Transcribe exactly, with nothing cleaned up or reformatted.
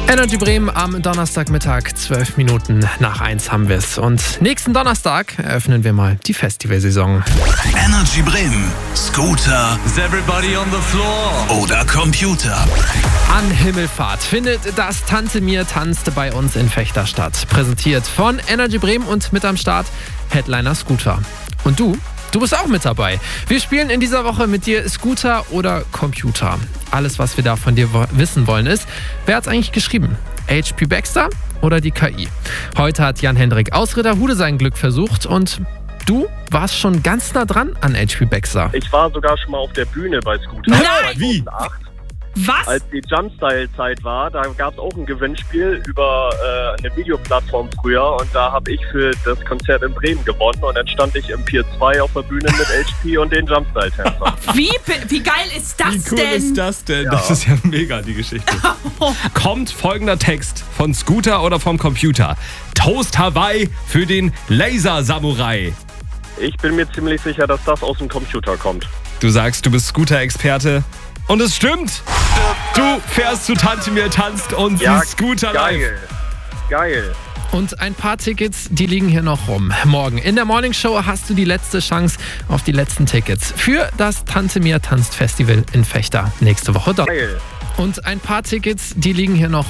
Energy Bremen am Donnerstagmittag, zwölf Minuten nach eins haben wir es. Und nächsten Donnerstag eröffnen wir mal die Festivalsaison. Energy Bremen, Scooter. Is everybody on the floor? Oder Computer. An Himmelfahrt findet das Tante Mir tanzt bei uns in Fechter statt. Präsentiert von Energy Bremen und mit am Start Headliner Scooter. Und du? Du bist auch mit dabei. Wir spielen in dieser Woche mit dir Scooter oder Computer. Alles, was wir da von dir wo- wissen wollen, ist, wer hat's eigentlich geschrieben? H P Baxter oder die K I? Heute hat Jan-Hendrik aus Ritterhude sein Glück versucht und du warst schon ganz nah dran an H P Baxter. Ich war sogar schon mal auf der Bühne bei Scooter. Nein! Wie? Was? Als die Jumpstyle-Zeit war, da gab es auch ein Gewinnspiel über äh, eine Videoplattform früher und da habe ich für das Konzert in Bremen gewonnen und dann stand ich im Pier zwei auf der Bühne mit H P und den Jumpstyle-Tänzern. Wie, wie geil ist das Wie cool denn? ist das denn? Ja. Das ist ja mega, die Geschichte. Kommt folgender Text von Scooter oder vom Computer. Toast Hawaii für den Laser-Samurai. Ich bin mir ziemlich sicher, dass das aus dem Computer kommt. Du sagst, du bist Scooter-Experte. Und es stimmt. Du fährst zu Tante Mir tanzt und Ja, siehst Scooter live. geil. Geil. Und ein paar Tickets, die liegen hier noch rum. Morgen in der Morning Show hast du die letzte Chance auf die letzten Tickets für das Tante Mir tanzt Festival in Fechter nächste Woche. Geil. Und ein paar Tickets, die liegen hier noch